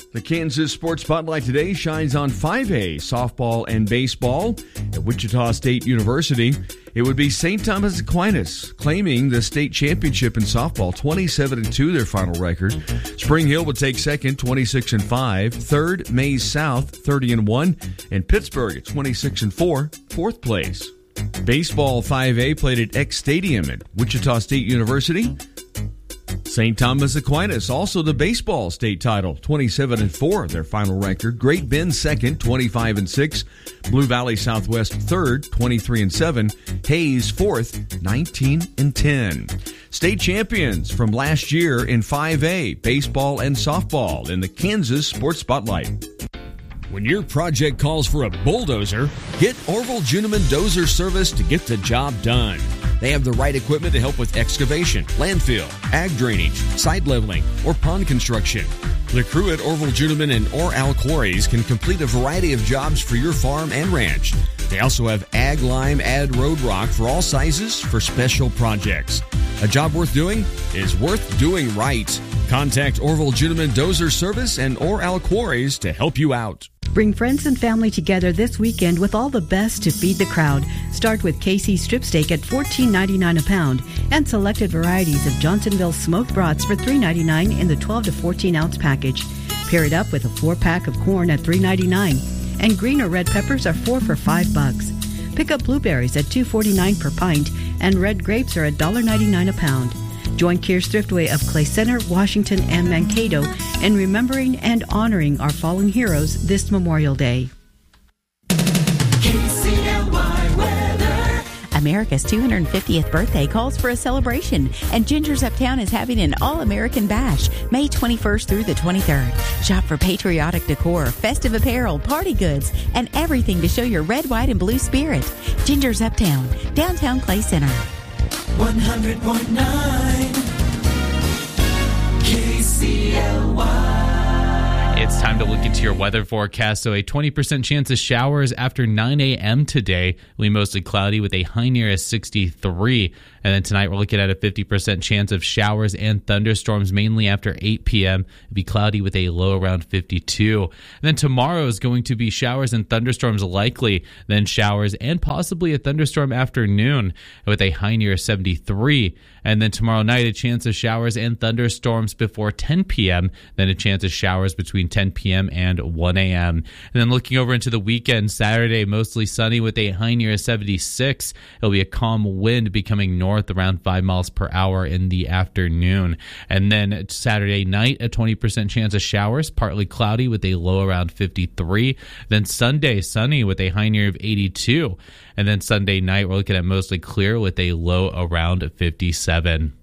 The Kansas Sports Spotlight today shines on 5A softball and baseball at Wichita State University. It would be St. Thomas Aquinas claiming the state championship in softball, 27-2 their final record. Spring Hill would take second, 26-5. Third, Mays South, 30-1. And Pittsburgh at 26-4, fourth place. Baseball 5A played at X Stadium at Wichita State University. St. Thomas Aquinas, also the baseball state title, 27-4, their final record. Great Bend second, 25-6. Blue Valley Southwest third, 23-7. Hayes fourth, 19-10. State champions from last year in 5A, baseball and softball in the Kansas Sports Spotlight. When your project calls for a bulldozer, get Orville Juniman Dozer Service to get the job done. They have the right equipment to help with excavation, landfill, ag drainage, site leveling, or pond construction. The crew at Orville Juniman and Al Quarries can complete a variety of jobs for your farm and ranch. They also have ag lime, road rock for all sizes for special projects. A job worth doing is worth doing right. Contact Orville Juniman Dozer Service and Al Quarries to help you out. Bring friends and family together this weekend with all the best to feed the crowd. Start with Casey's strip steak at $14.99 a pound and selected varieties of Johnsonville smoked brats for $3.99 in the 12 to 14 ounce package. Pair it up with a 4-pack of corn at $3.99 and green or red peppers are 4 for $5. Pick up blueberries at $2.49 per pint and red grapes are $1.99 a pound. Join Kears Thriftway of Clay Center, Washington, and Mankato in remembering and honoring our fallen heroes this Memorial Day. KCLY weather. America's 250th birthday calls for a celebration, and Ginger's Uptown is having an all-American bash May 21st through the 23rd. Shop for patriotic decor, festive apparel, party goods, and everything to show your red, white, and blue spirit. Ginger's Uptown, downtown Clay Center. 100.9 KCLY. It's time to look into your weather forecast. So a 20% chance of showers after 9 a.m. today. It'll be mostly cloudy with a high near 63. And then tonight we're looking at a 50% chance of showers and thunderstorms, mainly after 8 p.m. It'll be cloudy with a low around 52. And then tomorrow is going to be showers and thunderstorms likely, then showers and possibly a thunderstorm afternoon with a high near 73. And then tomorrow night, a chance of showers and thunderstorms before 10 p.m., then a chance of showers between 10 p.m. and 1 a.m. And then looking over into the weekend, Saturday, mostly sunny with a high near 76. It'll be a calm wind becoming north around 5 miles per hour in the afternoon. And then Saturday night, a 20% chance of showers, partly cloudy with a low around 53. Then Sunday, sunny with a high near of 82. And then Sunday night, we're looking at mostly clear with a low around 57.